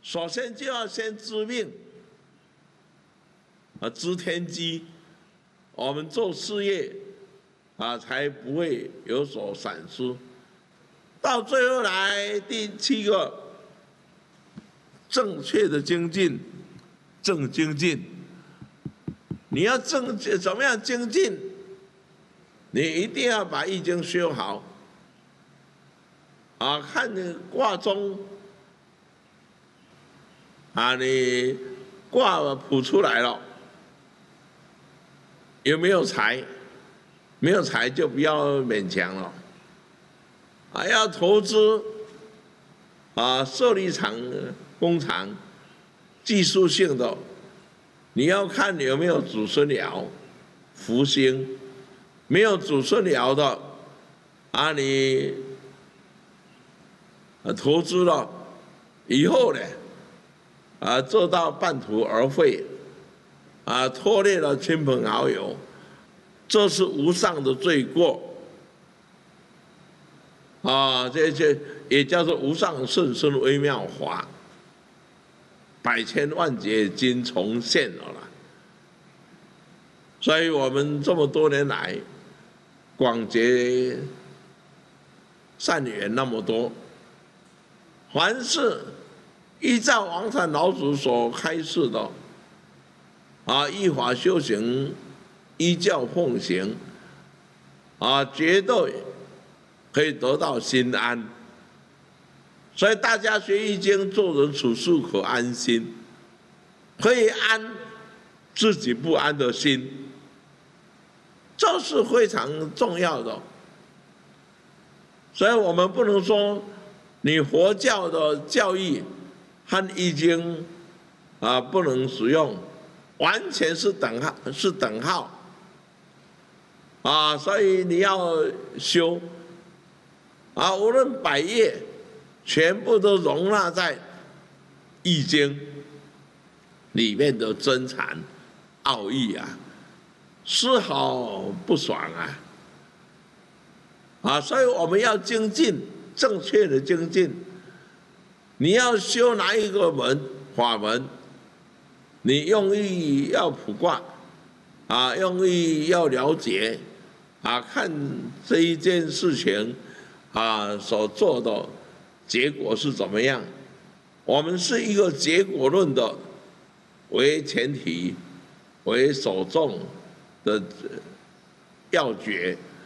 首先就要先知命，知天机，我们做事业才不会有所闪失。到最后来第7个，正确的精进，正精进。你要怎么样精进？你一定要把易经修好。看你卦中，你卦谱出来了，有没有财？没有财就不要勉强了。要投资，设立工厂，技术性的，你要看有没有祖孙爻、福星，没有祖孙爻的，你投资了以后呢，做到半途而废，拖累了亲朋好友，这是无上的罪过。这也叫做无上甚深微妙法，百千万劫今重现了啦。所以我们这么多年来，广结善缘那么多，凡是依照王禅老祖所开示的，依法修行，依教奉行，绝对可以得到心安。所以大家学易经，做人处事可安心，可以安自己不安的心，这是非常重要的。所以我们不能说你佛教的教义和易经不能使用，完全是等号所以你要修无论百业，全部都容纳在易经里面的真禅奥义丝毫不爽所以我们要精进，正确的精进。你要修哪一个法门，你用意要卜卦用意要了解看这一件事情所做的结果是怎么样。我们是一个结果论的为前提，为首重的要诀。